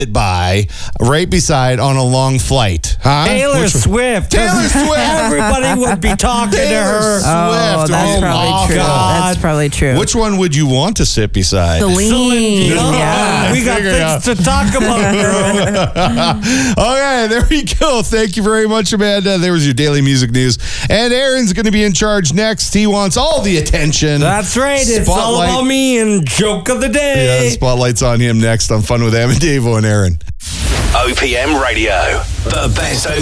by right beside on a long flight? Huh? Taylor Swift. Taylor Swift. Everybody would be talking to her. Oh, that's probably true. God. That's probably true. Which one would you want to sit beside? Celine. Yeah. We got things to talk about, girl. Okay, there we go. Thank you very much, Amanda. There was your daily music news. And Aaron's going to be in charge next. He wants all the attention. That's right. It's all about me and joke of the day. Yeah, spotlight's on him next on Fun with Am and Davo and Aaron. OPM Radio, the best